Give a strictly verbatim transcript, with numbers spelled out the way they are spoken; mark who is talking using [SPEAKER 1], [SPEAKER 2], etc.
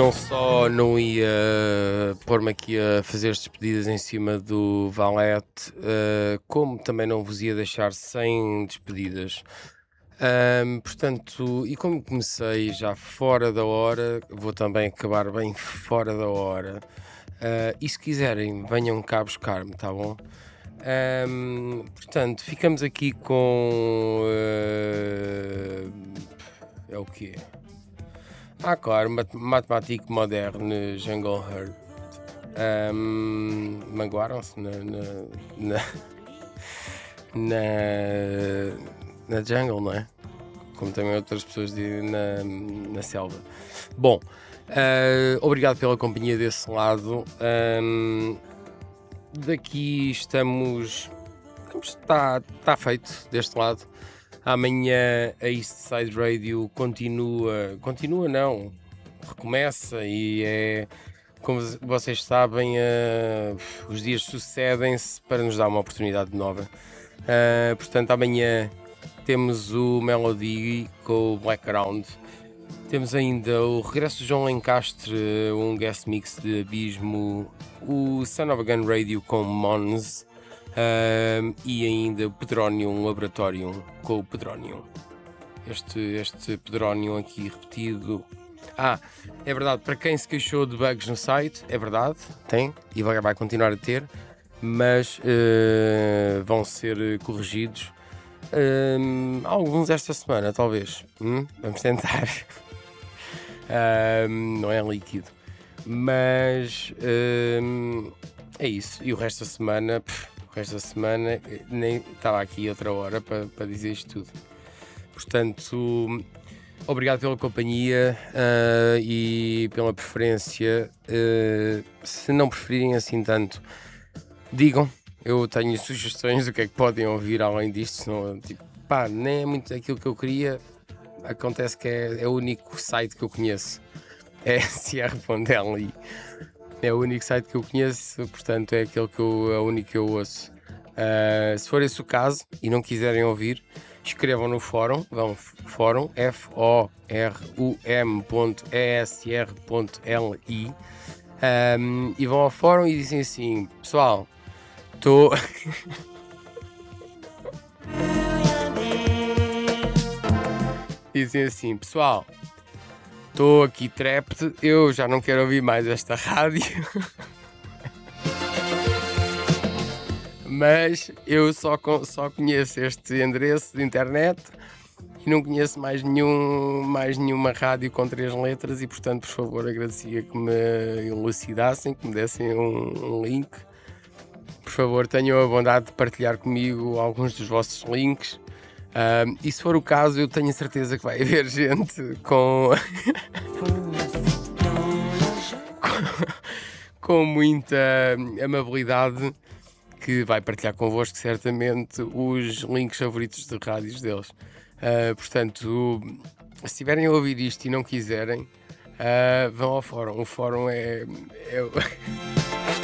[SPEAKER 1] não só não ia pôr-me aqui a fazer as despedidas em cima do Valete, uh, como também não vos ia deixar sem despedidas. Um, portanto, e como comecei já fora da hora, vou também acabar bem fora da hora. Uh, e se quiserem, venham cá buscar-me, tá bom? Um, portanto, ficamos aqui com. Uh, é o quê? Ah, claro, mat matemática moderne, Jungle Herd. Um, Magoaram-se na na, na, na, na jungle, não é? Como também outras pessoas dizem na, na selva. Bom, uh, obrigado pela companhia desse lado. Um, daqui estamos. Está, está feito deste lado. Amanhã a East Side Radio continua, continua não, recomeça e é, como vocês sabem, uh, os dias sucedem-se para nos dar uma oportunidade nova. Uh, portanto, amanhã temos o Melody com o Blackground. Temos ainda o regresso de João Lencastre, um guest mix de Abismo, o Son of a Gun Radio com Mons. Uh, e ainda o Pedronium Laboratorium com o Pedronium. Este, este Pedronium aqui repetido. Ah, é verdade, para quem se queixou de bugs no site, é verdade, tem e vai, vai continuar a ter, mas uh, vão ser corrigidos. Uh, alguns esta semana, talvez. Hum? Vamos tentar. uh, não é líquido, mas uh, é isso. E o resto da semana. Pff, esta semana nem estava aqui outra hora para, para dizer isto tudo. Portanto, obrigado pela companhia uh, e pela preferência. Uh, se não preferirem assim tanto, digam. Eu tenho sugestões do que é que podem ouvir além disto. Senão, tipo, pá, nem é muito aquilo que eu queria. Acontece que é, é o único site que eu conheço. É S R ponto L I. É o único site que eu conheço, portanto é aquele que eu, é o único que eu ouço. Uh, se for esse o caso e não quiserem ouvir, escrevam no fórum, vão fórum, F O R U M ponto E S R ponto L I um, e vão ao fórum e dizem assim: pessoal, estou... dizem assim, pessoal, estou aqui trapped, eu já não quero ouvir mais esta rádio. Mas eu só, só conheço este endereço de internet e não conheço mais, nenhum, mais nenhuma rádio com três letras e, portanto, por favor, agradecia que me elucidassem, que me dessem um, um link. Por favor, tenham a bondade de partilhar comigo alguns dos vossos links. Um, e se for o caso, eu tenho certeza que vai haver gente com... com muita amabilidade que vai partilhar convosco certamente os links favoritos de rádios deles. Uh, portanto, se estiverem a ouvir isto e não quiserem, uh, vão ao fórum. O fórum é... é...